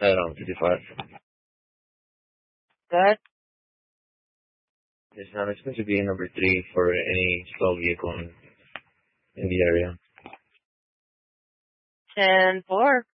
Around 55. Good. Yes, ma'am. It's going to be number 3 for any stall vehicle in the area. 10-4.